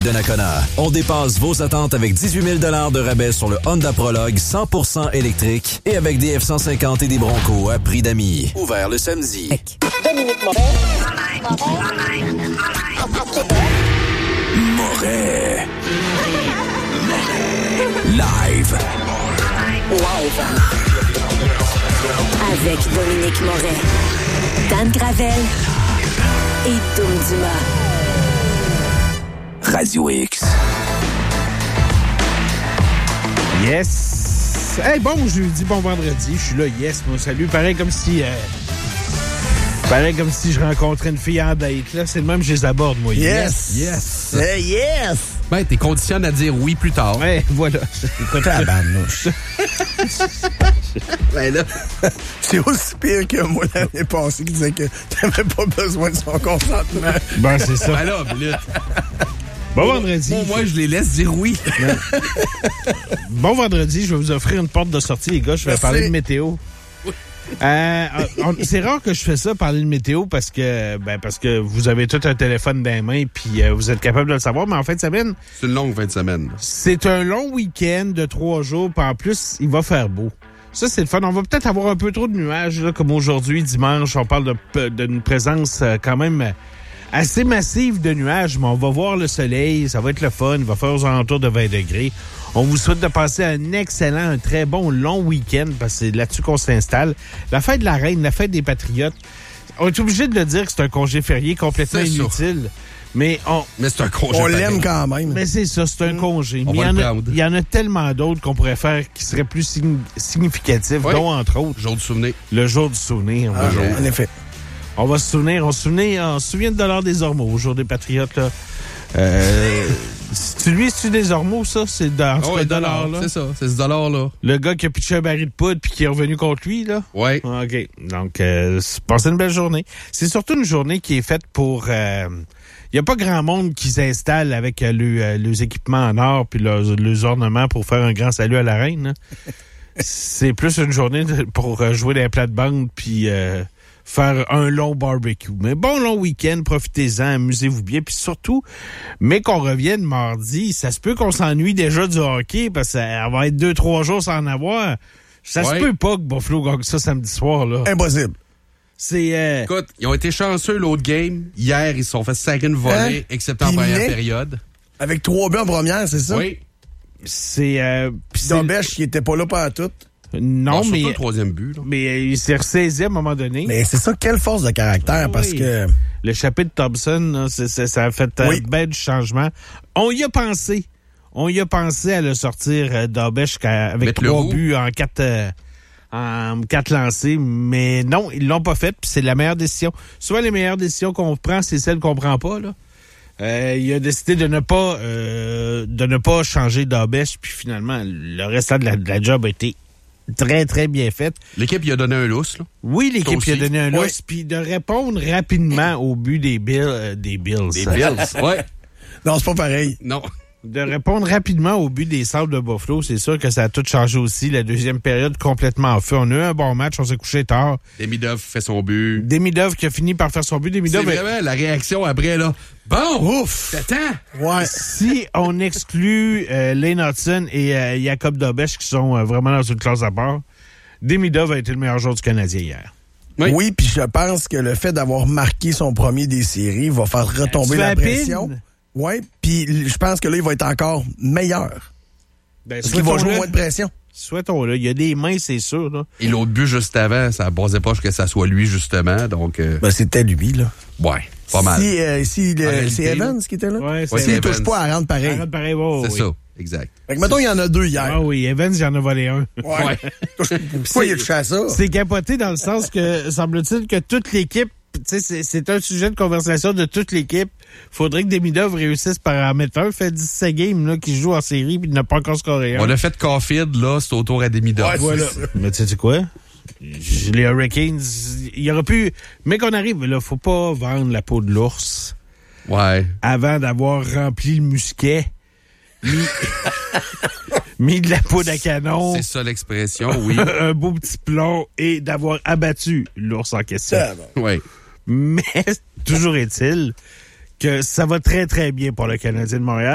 Donnacona. On dépasse vos attentes avec 18 000 $ de rabais sur le Honda Prologue 100% électrique et avec des F-150 et des Broncos à prix d'amis. Ouvert le samedi. Dominique Moret. Moret. Live. Avec Dominique Moret, Dan Gravel et Dom Dumas. Radio X. Yes! Hey, bon jeudi, bon vendredi. Je suis là, yes, moi, salut. Pareil comme si je rencontrais une fille en date, là. C'est le même que je les aborde, moi. Yes! Yes! Ben, t'es conditionné à dire oui plus tard. Ouais, voilà. Écoute, la barnouche. Ben là, c'est aussi pire que moi l'année passée qui disait que t'avais pas besoin de son consentement. Ben, c'est ça. ben là, minute. Bon vendredi. Bon, moi, je les laisse dire oui. Bon vendredi, je vais vous offrir une porte de sortie, les gars. Je vais Merci. parler de météo. C'est rare que je fais ça, parler de météo, parce que vous avez tout un téléphone dans les mains puis vous êtes capable de le savoir. Mais en fin de semaine, C'est une longue fin de semaine. c'est un long week-end de 3 jours. Puis en plus, il va faire beau. Ça, c'est le fun. On va peut-être avoir un peu trop de nuages, là, comme aujourd'hui, dimanche. On parle d'une présence quand même assez massive de nuages, mais on va voir le soleil. Ça va être le fun. Il va faire aux alentours de 20 degrés. On vous souhaite de passer un très bon long week-end, parce que c'est là-dessus qu'on s'installe. La fête de la Reine, la fête des Patriotes, on est obligé de le dire que c'est un congé férié complètement C'est inutile. Mais c'est un congé. On l'aime quand même. mais c'est ça, c'est un congé. On Mais va le prendre. il y en a tellement d'autres qu'on pourrait faire qui seraient plus significatifs, Oui. dont, entre autres, Jour du souvenir. le jour du souvenir. Ah, en effet. On va se souvenir, on se souvient de $, des Ormeaux, au jour des Patriotes, là. C'est-tu des Ormeaux, ça? C'est dans ce dollar, là? C'est ça, c'est ce dollar-là. Le gars qui a pitché un baril de poudre puis qui est revenu contre lui, là? Ouais. OK. Donc, passez une belle journée. C'est surtout une journée qui est faite pour... Il n'y a pas grand monde qui s'installe avec leurs équipements en or puis leurs ornements pour faire un grand salut à la reine, là. C'est plus une journée pour jouer dans les plates-bandes puis... faire un long barbecue. Mais bon long week-end, profitez-en, amusez-vous bien. Puis surtout, mais qu'on revienne mardi, ça se peut qu'on s'ennuie déjà du hockey, parce que ça va être 2-3 jours sans en avoir. Ça se peut pas que Buffalo gagne ça samedi soir, là. Impossible. C'est... Écoute, ils ont été chanceux l'autre game. Hier, ils se sont fait sacrer une volée, excepté en Puis première Nick, période. Avec 3 buts en première, c'est ça? Oui. C'est... Puis Dobèche qui était pas là pendant tout. Non, Surtout mais... le troisième but, là. Mais il s'est ressaisi à un moment donné. Mais c'est ça, quelle force de caractère, parce Oui. que... Le chapitre Thompson, là, ça a fait ben du changement. On y a pensé. On y a pensé à le sortir d'Aubèche avec Mettre le 3 roux. buts en 4 lancés, mais non, ils l'ont pas fait, puis c'est la meilleure décision. Souvent, les meilleures décisions qu'on prend, c'est celles qu'on prend pas, là. Il a décidé de ne pas changer d'Aubèche, puis finalement, le restant de la job a été très, très bien fait. L'équipe, il a donné un lousse, là. Oui, l'équipe Aussi. lui a donné un Oui. lousse, puis de répondre rapidement au but des Bills. Des Bills. Ouais. Non, c'est pas pareil. Non. De répondre rapidement au but des Sabres de Buffalo, c'est sûr que ça a tout changé aussi. La deuxième période complètement en feu. On a eu un bon match, on s'est couché tard. Demidov fait son but. Demidov qui a fini par faire son but. C'est Demidov, vraiment la réaction après, là. Bon! Ouf! T'attends! Ouais. si on exclut Lane Hudson et Jacob Dobèche qui sont vraiment dans une classe à part, Demidov a été le meilleur joueur du Canadien hier. Oui, puis je pense que le fait d'avoir marqué son premier des séries va faire retomber la pression. Oui, puis je pense que là, il va être encore meilleur. Ben, Parce qu'il va jouer moins de pression. Souhaitons-le. Il y a des mains, c'est sûr, là. Et l'autre but juste avant, ça basait pas que ça soit lui, justement. Donc, Ben, c'était lui, là. ouais, pas mal. C'est Evans qui était là? Ouais, Ouais, S'il c'est touche Evans. pas à rendre pareil. Arrête pareil, oh, C'est oui. ça, exact. Fait que, mettons, il y en a 2 hier. Ah oui, Evans, il en a volé un. Ouais. Pourquoi il a touché à ça? C'est capoté dans le sens que, semble-t-il, que toute l'équipe, tu sais, c'est un sujet de conversation de toute l'équipe. Faudrait que Demidov réussisse par en mettre un. Fait 17 games, là, qui joue en série puis il n'a pas encore scoré un. On a fait Caulfield, là, c'est autour à Demidov. Ouais, Voilà. Mais tu sais quoi? Les Hurricanes, il y aurait pu... Mais qu'on arrive, là, faut pas vendre la peau de l'ours Ouais. avant d'avoir rempli le musquet, mis de la poudre à canon, C'est ça l'expression, oui. un beau petit plomb et d'avoir abattu l'ours en question. Ah, bon. Oui. Mais toujours est-il que ça va très, très bien pour le Canadien de Montréal.